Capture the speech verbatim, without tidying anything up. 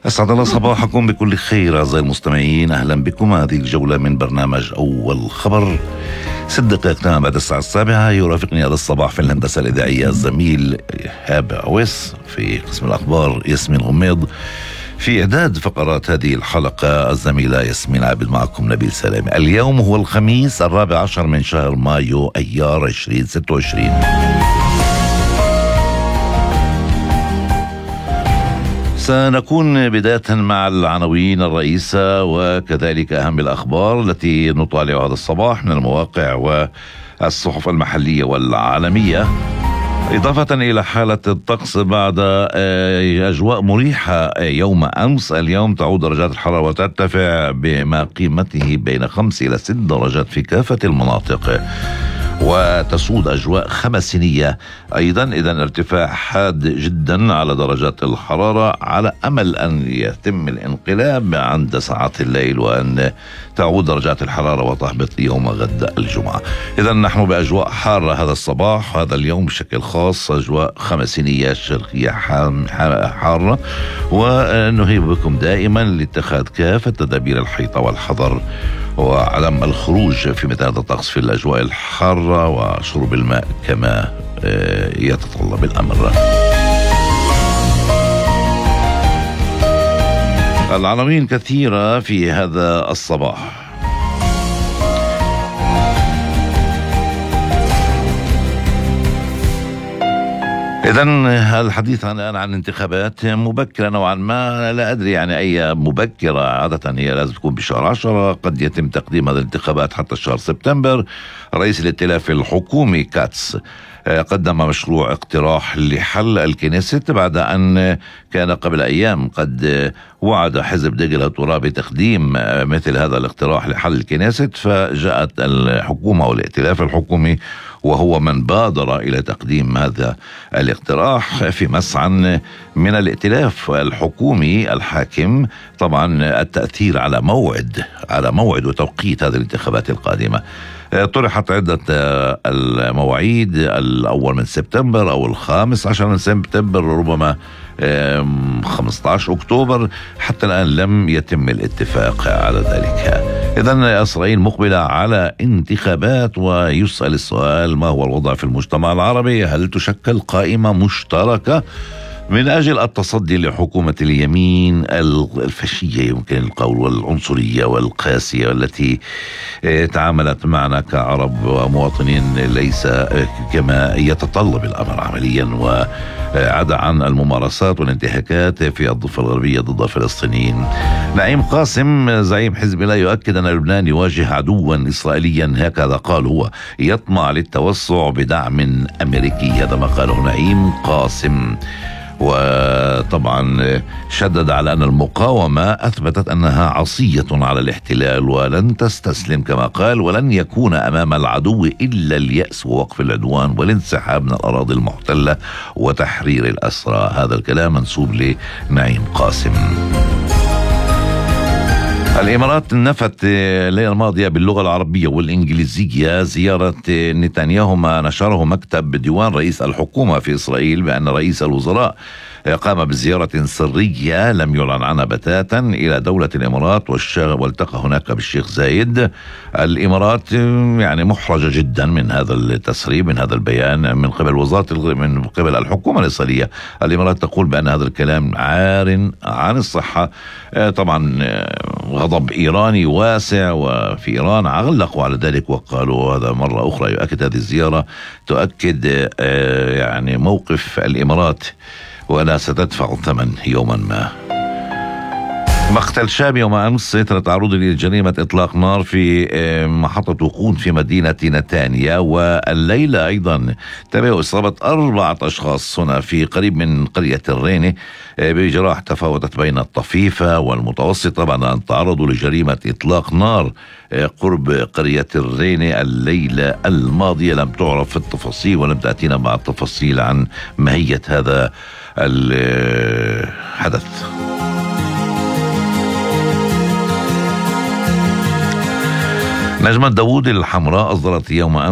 أسعد الله صباحكم بكل خير أعزائي المستمعين. أهلا بكم هذه الجولة من برنامج أول خبر. ست دقائق تمام بعد الساعة السابعة. يرافقني هذا الصباح في الهندسة الإذاعية الزميل هاب عويس، في قسم الأخبار ياسمين غميض، في إعداد فقرات هذه الحلقة الزميلة ياسمين عابد، معكم نبيل سلامي. اليوم هو الخميس الرابع عشر من شهر مايو أيار عشرين ستة وعشرين. سنكون بداية مع العناوين الرئيسة وكذلك أهم الأخبار التي نطالع هذا الصباح من المواقع والصحف المحلية والعالمية، إضافة إلى حالة الطقس بعد أجواء مريحة يوم أمس. اليوم تعود درجات الحرارة وترتفع بما قيمته بين خمس إلى ست درجات في كافة المناطق، وتسود أجواء خمسينية أيضا. إذن ارتفاع حاد جدا على درجات الحرارة، على أمل أن يتم الانقلاب عند ساعات الليل وأن تعود درجات الحرارة وتهبط يوم غد الجمعة. إذن نحن بأجواء حارة هذا الصباح، هذا اليوم بشكل خاص أجواء خمسينية شرقية حارة، ونهيب بكم دائما لاتخاذ كافة تدابير الحيطة والحذر وعدم الخروج في مثل هذا الطقس في الأجواء الحارة، وشرب الماء كما يتطلب الأمر. العناوين كثيرة في هذا الصباح. إذن الحديث الآن عن انتخابات مبكرة نوعا ما، لا أدري يعني أي مبكرة، عادة هي لازم تكون بشهر عشرة، قد يتم تقديم هذه الانتخابات حتى شهر سبتمبر. رئيس الائتلاف الحكومي كاتس قدم مشروع اقتراح لحل الكنيست بعد أن كان قبل أيام قد وعد حزب دقل التراب بتقديم مثل هذا الاقتراح لحل الكنيست، فجاءت الحكومة والائتلاف الحكومي وهو من بادر إلى تقديم هذا الاقتراح في مسعى من الائتلاف الحكومي الحاكم طبعا التأثير على موعد على موعد وتوقيت هذه الانتخابات القادمة. طرحت عدة المواعيد، الأول من سبتمبر أو الخامس عشر من سبتمبر، ربما خمسة عشر أكتوبر. حتى الآن لم يتم الاتفاق على ذلك. إذن إسرائيل مقبلة على انتخابات، ويسأل السؤال: ما هو الوضع في المجتمع العربي؟ هل تشكل قائمة مشتركة من أجل التصدي لحكومة اليمين الفاشية يمكن القول والعنصرية والقاسية التي تعاملت معنا كعرب ومواطنين ليس كما يتطلب الأمر عمليا، وعدا عن الممارسات والانتهاكات في الضفة الغربية ضد الفلسطينيين؟ نعيم قاسم زعيم حزب الله يؤكد أن لبنان يواجه عدوا إسرائيليا، هكذا قال هو، يطمع للتوسع بدعم أمريكي. هذا ما قاله نعيم قاسم. وطبعا شدد على أن المقاومة أثبتت أنها عصية على الاحتلال ولن تستسلم كما قال، ولن يكون أمام العدو إلا اليأس ووقف العدوان والانسحاب من الأراضي المحتلة وتحرير الأسرى. هذا الكلام منسوب لنعيم قاسم. الإمارات نفت الليلة الماضية باللغة العربية والإنجليزية زيارة نتنياهو، ما نشره مكتب ديوان رئيس الحكومة في إسرائيل بأن رئيس الوزراء قام بزيارة سرية لم يعلن عنها بتاتا إلى دولة الإمارات والتقى هناك بالشيخ زايد. الإمارات يعني محرجة جدا من هذا التسريب، من هذا البيان من قبل وزارة من قبل الحكومة الإسرائيلية. الإمارات تقول بأن هذا الكلام عار عن الصحة. طبعا غضب إيراني واسع، وفي إيران علقوا على ذلك وقالوا هذا مرة أخرى يؤكد هذه الزيارة تؤكد يعني موقف الإمارات ولا ستدفع الثمن يوما ما. مقتل شاب يوم أمس إثر تعرض لجريمة إطلاق نار في محطة وقود في مدينة نتانيا، والليلة أيضا تبعوا إصابة أربعة أشخاص هنا في قريب من قرية الرينة بجراح تفاوتت بين الطفيفة والمتوسطة بعد أن تعرضوا لجريمة إطلاق نار قرب قرية الرينة الليلة الماضية. لم تعرف التفاصيل ولم تأتينا مع التفاصيل عن ماهية هذا الحدث. نجمة داوود الحمراء أصدرت يوم